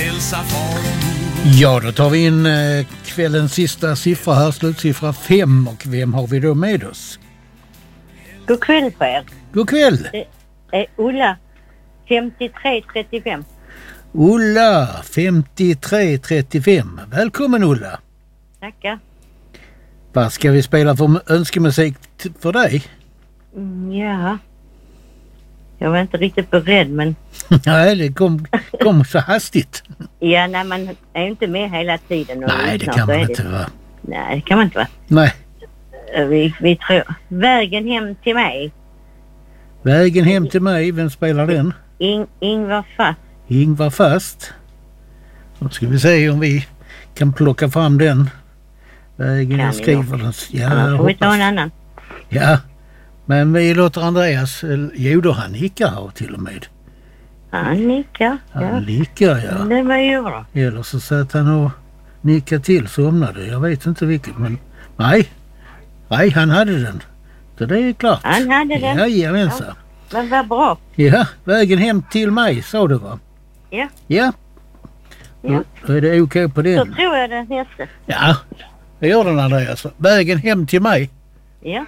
hälsa far. Ja, då tar vi in kvällens sista siffra här, slutsiffra 5. Och vem har vi då med oss? God kväll på er. God kväll. Det är Ulla, 5335. Ulla, 5335. Välkommen Ulla. Tackar. Vad ska vi spela för önskemusik för dig? Ja. Jag var inte riktigt beredd, men... Nej, det kom så hastigt. Ja, nej, man är ju inte med hela tiden. Och Nej, det kan man inte vara. Nej, det kan man inte vara. Nej. Vi tror... Vägen hem till mig. Vägen hem till mig, vem spelar den? Ingvar Fast. Ingvar Fast. Då ska vi se om vi kan plocka fram den. Vägen, jag skriver den. Ja, får vi ta en annan. Ja, men vi låter Andreas, jo då han nickar här till och med. Han nickar, Han nickar, ja. Det var ju bra. Eller så satt han och nickade till, somnade. Jag vet inte vilket, men nej, han hade den. Så det är klart. Han hade den? Jajamensan. Ja, men vad bra. Ja, vägen hem till mig, sa du va? Ja. Ja. Då är det okej på den. Så tror jag det nästa. Ja, det gör den Andreas. Vägen hem till mig. Ja.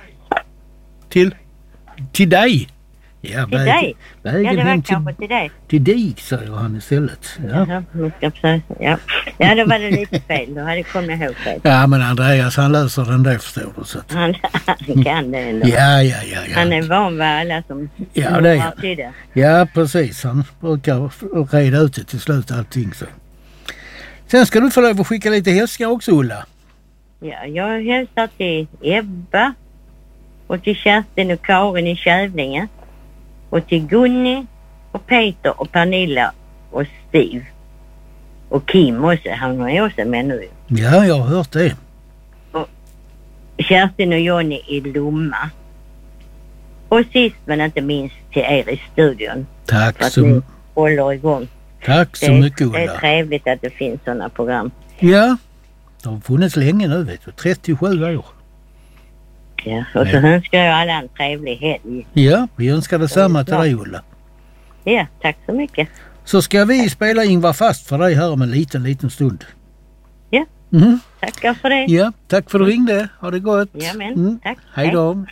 Till dig. Ja, till dig? Vägen ja, det var hem kanske till dig. Till dig, säger han istället. Ja. Ja, då var det lite fel. Då hade jag kommit ihåg fel. Ja, men Andreas han löser den där, förstår du. Så att... Han kan det ändå. Ja. Han är van vid alla som ja, det är det. Ja, precis. Han brukar reda ut det till slut allting så. Sen ska du få lov att skicka lite hälsningar också, Ulla. Ja, jag hälsar till Ebba och till Kerstin och Karin i Kävlinge och till Gunni och Peter och Pernilla och Steve och Kim också. Han är också med nu. Ja, jag har hört det. Och Kerstin och Jonny i Lomma. Och sist men inte minst till er i studion. Tack så mycket. Håller igång. Tack så mycket, Ulla. Det är trevligt att det finns sådana program. Ja, det har funnits länge nu, vet du. 37 år. Ja, och så önskar jag alla en trevlig helg. Ja, vi önskar detsamma till dig, Ulla. Ja, tack så mycket. Så ska vi spela Ingvar Fast för dig här om en liten stund. Ja, tackar för det. Ja, tack för att du ringde. Ha det gott. Ja, men tack. Hej då.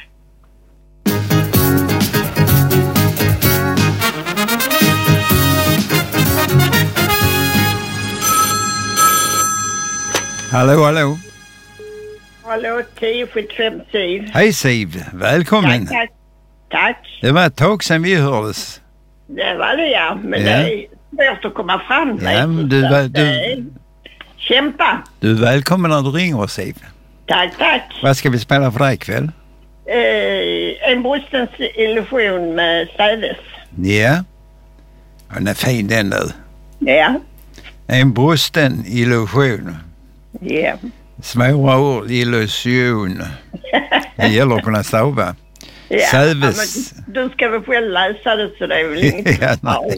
Hallå, hallå. Hallå, 1075 Siv. Hej Siv, välkommen. Tack. Det var ett tag sedan vi hördes. Det var det, ja. Men det är svårt att komma fram. Ja, men du kämpa. Du är välkommen när du ringer oss, Siv. Tack. Vad ska vi spela för dig ikväll? En brustens illusion med Säves. Ja. Den är fin den nu. Ja. En brusten illusion. Ja. Svåra ord, illusion. Det gäller att kunna stava. Ja, Säves. men du ska väl själv läsa det så det är väl inget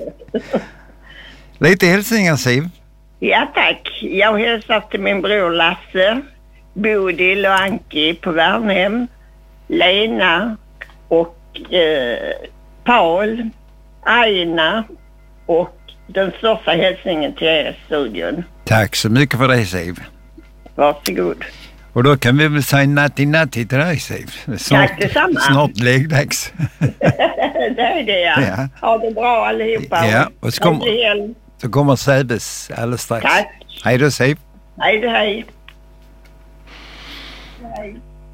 Lite hälsningar, Siv. Ja, tack. Jag hälsar till min bror Lasse, Bodil och Anki på Värnhem, Lena och Paul, Aina och den största hälsningen till er i studion. Tack så mycket för det, Siv. Varsågod. Och då kan vi väl säga natti till dig, Siv. Tack detsamma. Snart läggdags. Det är det, ja. Ha det bra allihopa. Ja, och så kommer Säves alldeles strax. Tack. Hej då, Siv. Hej.